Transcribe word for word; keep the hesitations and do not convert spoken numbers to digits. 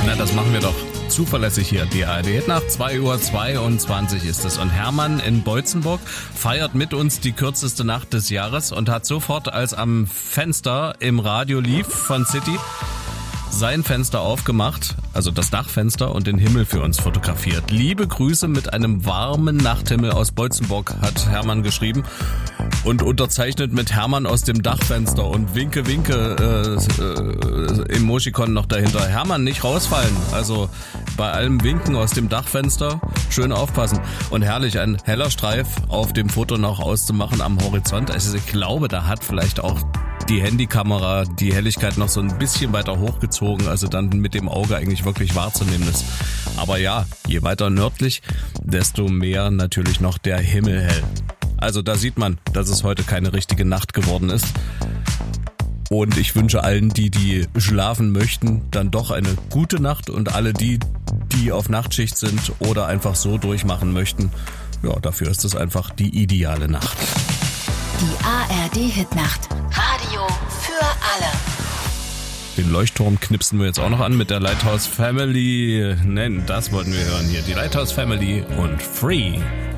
Na, das machen wir doch zuverlässig hier. Die A R D Hitnacht, zwei Uhr zweiundzwanzig ist es. Und Hermann in Beutzenburg feiert mit uns die kürzeste Nacht des Jahres und hat sofort, als am Fenster im Radio lief von City, sein Fenster aufgemacht, also das Dachfenster, und den Himmel für uns fotografiert. Liebe Grüße mit einem warmen Nachthimmel aus Beutzenburg, hat Hermann geschrieben. Und unterzeichnet mit Hermann aus dem Dachfenster und Winke, Winke, äh, äh, Emojicon noch dahinter. Hermann, nicht rausfallen. Also bei allem Winken aus dem Dachfenster schön aufpassen. Und herrlich, ein heller Streif auf dem Foto noch auszumachen am Horizont. Also ich glaube, da hat vielleicht auch die Handykamera die Helligkeit noch so ein bisschen weiter hochgezogen, also dann mit dem Auge eigentlich wirklich wahrzunehmen ist. Aber ja, je weiter nördlich, desto mehr natürlich noch der Himmel hell. Also da sieht man, dass es heute keine richtige Nacht geworden ist. Und ich wünsche allen, die, die schlafen möchten, dann doch eine gute Nacht. Und alle die, die auf Nachtschicht sind oder einfach so durchmachen möchten, ja, dafür ist es einfach die ideale Nacht. Die A R D-Hitnacht. Radio für alle. Den Leuchtturm knipsen wir jetzt auch noch an mit der Lighthouse Family. Nein, das wollten wir hören hier. Die Lighthouse Family und Free.